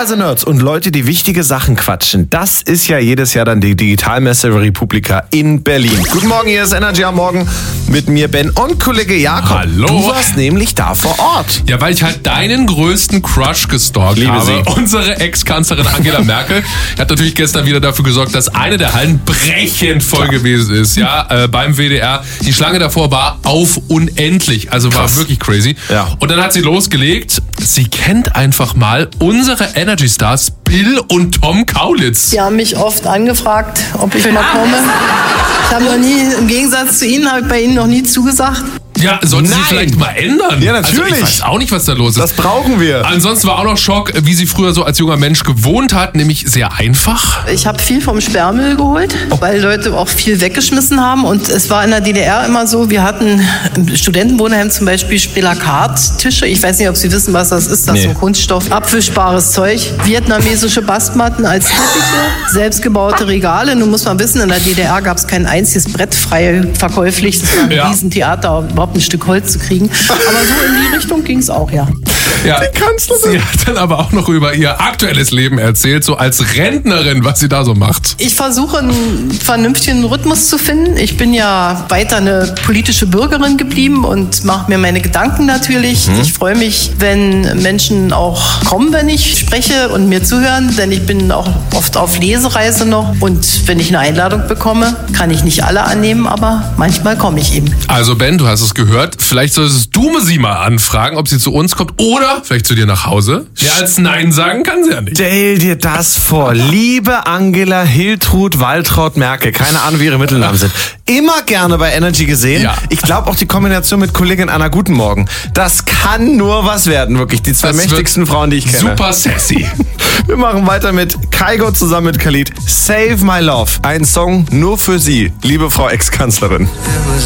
Börse-Nerds und Leute, die wichtige Sachen quatschen. Das ist ja jedes Jahr dann die Digitalmesse Republika in Berlin. Guten Morgen, hier ist Energy am Morgen mit mir, Ben und Kollege Jakob. Hallo. Du warst nämlich da vor Ort. Ja, weil ich halt deinen größten Crush gestalkt Liebe habe. sie. Unsere Ex-Kanzlerin Angela Merkel hat natürlich gestern wieder dafür gesorgt, dass eine der Hallen brechend voll gewesen ist. Ja, beim WDR. Die Schlange davor war auf unendlich. Also war wirklich crazy. Ja. Und dann hat sie losgelegt. Sie kennt einfach mal unsere Energy Stars Bill und Tom Kaulitz. Die haben mich oft angefragt, ob ich mal komme. Ich habe noch nie, im Gegensatz zu Ihnen, habe ich bei Ihnen noch nie zugesagt. Ja, sollten Sie Nein. vielleicht mal ändern. Ja, natürlich. Also ich weiß auch nicht, was da los ist. Das brauchen wir. Ansonsten war auch noch Schock, wie sie früher so als junger Mensch gewohnt hat, nämlich sehr einfach. Ich habe viel vom Sperrmüll geholt, weil Leute auch viel weggeschmissen haben. Und es war in der DDR immer so, wir hatten im Studentenwohnheim zum Beispiel Spelakat-Tische. Ich weiß nicht, ob Sie wissen, was das ist. Das ist so Kunststoff, abwischbares Zeug. Vietnamesische Bastmatten als Teppiche, selbstgebaute Regale. Nun muss man wissen, in der DDR gab es kein einziges Brett frei verkäuflich. Das war ein Riesentheater, überhaupt ein Stück Holz zu kriegen. Aber so in die Richtung ging es auch, ja. Ja, sie hat dann aber auch noch über ihr aktuelles Leben erzählt, so als Rentnerin, was sie da so macht. Ich versuche einen vernünftigen Rhythmus zu finden. Ich bin ja weiter eine politische Bürgerin geblieben und mache mir meine Gedanken natürlich. Ich freue mich, wenn Menschen auch kommen, wenn ich spreche und mir zuhören, denn ich bin auch oft auf Lesereise noch. Und wenn ich eine Einladung bekomme, kann ich nicht alle annehmen, aber manchmal komme ich eben. Also Ben, du hast es gehört, vielleicht solltest du sie mal anfragen, ob sie zu uns kommt oder vielleicht zu dir nach Hause. Mehr als Nein sagen kann sie ja nicht. Stell dir das vor. Liebe Angela Hiltrud Waltraud Merkel, keine Ahnung, wie ihre Mittelnamen sind. Immer gerne bei Energy gesehen. Ja. Ich glaube auch die Kombination mit Kollegin Anna Guten Morgen. Das kann nur was werden, wirklich. Die zwei mächtigsten Frauen, die ich kenne. Super sassy. Wir machen weiter mit Kygo zusammen mit Khalid. Save My Love. Ein Song nur für Sie, liebe Frau Ex-Kanzlerin.